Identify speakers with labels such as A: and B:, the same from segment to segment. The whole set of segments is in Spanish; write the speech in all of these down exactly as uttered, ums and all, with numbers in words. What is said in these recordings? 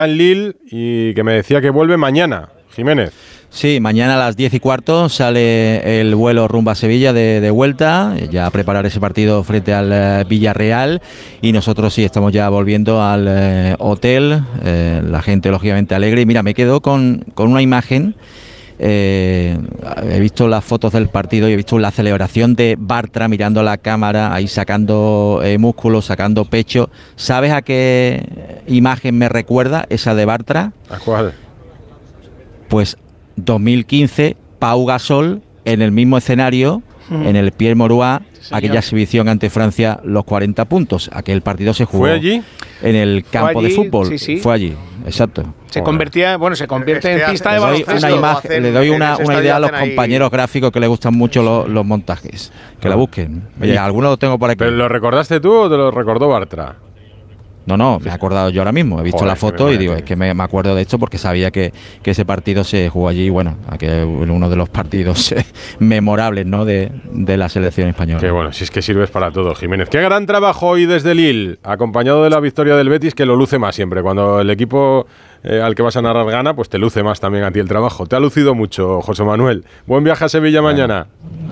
A: en Lille y que me decía que vuelve mañana, Jiménez.
B: Sí, mañana a las diez y cuarto sale el vuelo rumbo a Sevilla de, de vuelta, ya a preparar ese partido frente al eh, Villarreal, y nosotros sí estamos ya volviendo al eh, hotel, eh, la gente lógicamente alegre. Y mira, me quedo con, con una imagen. Eh, he visto las fotos del partido y he visto la celebración de Bartra mirando a la cámara, ahí sacando eh, músculos, sacando pecho. ¿Sabes a qué imagen me recuerda esa de Bartra?
A: ¿A cuál?
B: Pues dos mil quince, Pau Gasol en el mismo escenario, mm. en el Pierre Mauroy, sí, aquella exhibición ante Francia, los cuarenta puntos. Aquel partido se jugó
A: ¿Fue allí?
B: En el campo
C: allí,
B: de fútbol.
C: Sí, sí.
B: Fue allí, exacto.
C: Se convertía, bueno, se convierte
D: este
C: en pista de
B: le doy
C: baloncesto.
B: una imagen, le doy una, una idea a los compañeros ahí gráficos que les gustan mucho los, los montajes. Que la busquen. Oye, algunos los tengo por aquí.
A: ¿Pero lo recordaste tú o te lo recordó Bartra?
B: No, no, me he acordado yo ahora mismo. He visto Joder, la foto y digo, es que me, me acuerdo de esto porque sabía que, que ese partido se jugó allí. Bueno, que uno de los partidos memorables, ¿no?, de, de la selección española.
A: Qué bueno, si es que sirves para todo, Jiménez. Qué gran trabajo hoy desde Lille, acompañado de la victoria del Betis, que lo luce más siempre. Cuando el equipo eh, al que vas a narrar gana, pues te luce más también a ti el trabajo. Te ha lucido mucho, José Manuel. Buen viaje a Sevilla bueno. mañana.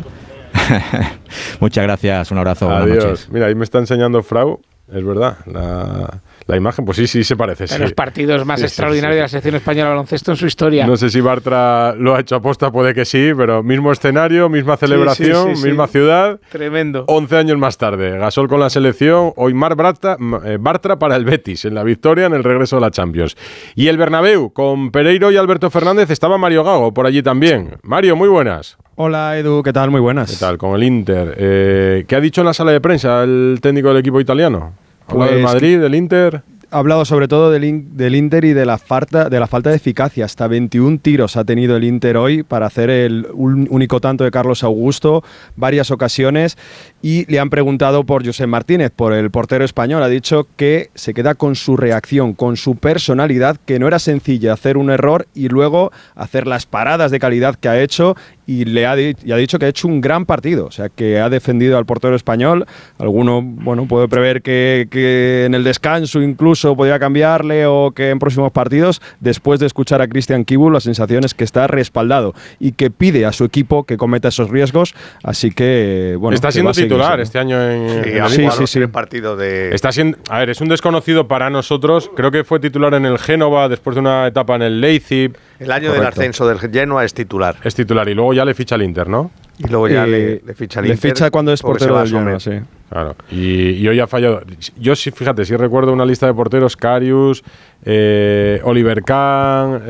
B: Muchas gracias, un abrazo.
A: Adiós.
B: Buenas noches.
A: Mira, ahí me está enseñando Frau. Es verdad, la, la imagen, pues sí, sí se parece.
C: De
A: sí.
C: los partidos más
A: sí,
C: extraordinarios sí, sí. de la selección española de baloncesto en su historia.
A: No sé si Bartra lo ha hecho aposta, puede que sí, pero mismo escenario, misma celebración, sí, sí, sí, misma sí. ciudad.
C: Tremendo.
A: once años más tarde, Gasol con la selección, hoy Marc Bartra, eh, Bartra para el Betis, en la victoria, en el regreso a la Champions. Y el Bernabéu, con Pereiro y Alberto Fernández, estaba Mario Gago por allí también. Mario, muy buenas.
E: Hola Edu, ¿qué tal? Muy buenas.
A: ¿Qué tal? Con el Inter. Eh, ¿Qué ha dicho en la sala de prensa el técnico del equipo italiano? ¿Habla pues, del Madrid, del Inter?
E: Ha hablado sobre todo del, in, del Inter y de la, falta, de la falta de eficacia. Hasta veintiún tiros ha tenido el Inter hoy para hacer el un, único tanto de Carlos Augusto, varias ocasiones. Y le han preguntado por Josep Martínez, por el portero español. Ha dicho que se queda con su reacción, con su personalidad, que no era sencilla hacer un error y luego hacer las paradas de calidad que ha hecho. Y le ha, di- y ha dicho que ha hecho un gran partido, o sea, que ha defendido al portero español. Alguno, bueno, puede prever que, que en el descanso incluso podría cambiarle o que en próximos partidos, después de escuchar a Christian Kibu, la sensación es que está respaldado y que pide a su equipo que cometa esos riesgos, así que, bueno.
A: Está siendo titular este año en,
D: sí,
A: en el
D: sí, sí,
E: sí.
D: el partido de...
A: Está siendo, a ver, es un desconocido para nosotros, creo que fue titular en el Génova, después de una etapa en el Leipzig.
D: El año
A: Correcto.
D: del ascenso del Genoa es titular.
A: Es titular y luego ya le ficha al Inter, ¿no?
D: Y luego ya
E: Eh,
D: le, le ficha al
E: le
D: Inter.
E: ficha cuando es portero del Genoa, sí.
A: Claro, y, y hoy ha fallado. Yo sí, fíjate, sí recuerdo una lista de porteros: Karius, eh, Oliver Kahn,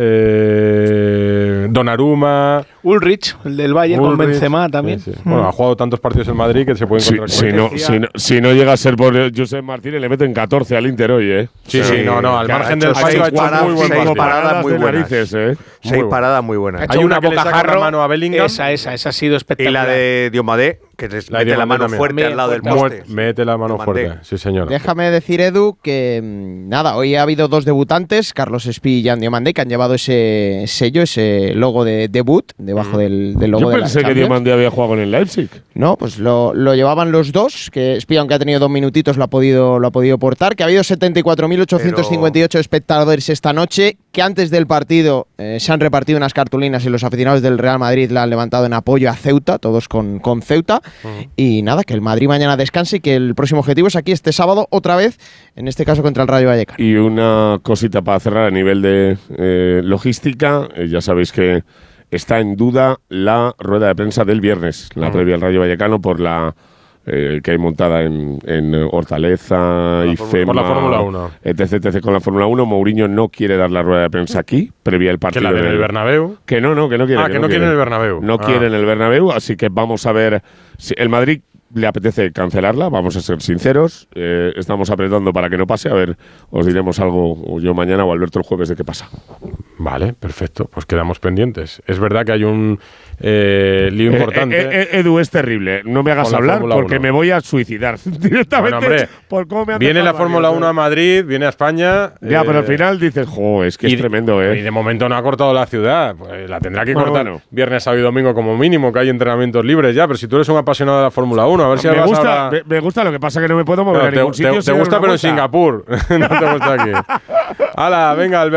A: eh, Donnarumma,
C: Ulrich, el del Bayern,
A: Ulrich,
C: con Benzema también.
A: Sí, sí. Bueno, ha jugado tantos partidos en Madrid que se puede
F: Si,
A: encontrar
F: si,
A: con
F: no, si, no, si no llega a ser por Josep Martínez, le meten catorce al Inter hoy, ¿eh?
A: Sí, sí, no, no, al
D: que ha
A: margen
D: hecho
A: del fallo ha hecho
D: paradas,
A: muy buen
D: seis
A: partido.
D: paradas muy
F: de
D: buenas.
F: narices, ¿eh?
D: Seis
A: Muy
D: paradas muy buenas.
C: Ha hecho
A: Hay una que le saca
C: bocajarro,
A: la mano a Bellingham.
C: Esa, esa, esa ha sido
D: Y
C: espectacular.
D: la de Diomadé, que les
A: La de
D: mete la
A: Diomadé
D: mano
A: también.
D: fuerte al lado del poste.
A: Mete la mano
D: Diomadé.
A: fuerte, sí señor.
G: Déjame decir, Edu, que mmm, nada, hoy ha habido dos debutantes, Carlos Espí y Jan Diomandé, que han llevado ese sello, ese logo de debut, debajo del, del logo
F: Yo
G: de la
F: pensé que
G: Champions.
F: Diomandé había jugado con el Leipzig.
G: No, pues lo, lo llevaban los dos, que Espí, aunque ha tenido dos minutitos, lo ha podido, lo ha podido portar, que ha habido setenta y cuatro mil ochocientos cincuenta y ocho Pero... espectadores esta noche, que antes del partido eh, se han repartido unas cartulinas y los aficionados del Real Madrid la han levantado en apoyo a Ceuta, todos con, con Ceuta. Uh-huh. Y nada, que el Madrid mañana descanse y que el próximo objetivo es aquí este sábado, otra vez, en este caso contra el Rayo Vallecano.
F: Y una cosita para cerrar a nivel de eh, logística, eh, ya sabéis que está en duda la rueda de prensa del viernes, la uh-huh. previa al Rayo Vallecano por la eh, que hay montada en, en Hortaleza y FEMA,
A: por la Fórmula uno,
F: etc, etc con la Fórmula uno. Mourinho no quiere dar la rueda de prensa aquí, previa al partido.
A: ¿Que la en el Bernabéu?
F: Que no, no, que no quiere.
A: Ah,
F: que,
A: que
F: no,
A: no quiere en el Bernabéu.
F: No
A: ah.
F: quiere en el Bernabéu, así que vamos a ver si el Madrid le apetece cancelarla, vamos a ser sinceros, eh, estamos apretando para que no pase, a ver, os diremos algo o yo mañana o Alberto el jueves de qué pasa.
A: Vale, perfecto, pues quedamos pendientes. Es verdad que hay un eh, lío importante.
F: Eh, eh, Edu, es terrible, no me hagas hablar porque me voy a suicidar directamente.
A: Bueno, hombre,
F: por cómo me han
A: viene la
F: dejado
A: Fórmula uno a Madrid, viene a España.
F: Ya,
A: eh,
F: pero al final dices, jo, es que
A: y,
F: es tremendo, ¿eh?
A: Y de momento no ha cortado la ciudad, pues la tendrá que
F: bueno,
A: cortar
F: bueno.
A: viernes, sábado y domingo como mínimo, que hay entrenamientos libres ya, pero si tú eres un apasionado de la Fórmula uno, a ver si
F: me
A: vas
F: gusta,
A: ahora…
F: me, me gusta, lo que pasa que no me puedo mover
A: no,
F: a ningún
A: te,
F: sitio.
A: Te, te gusta, pero en Singapur, no te gusta aquí. Hala, venga, Alberto.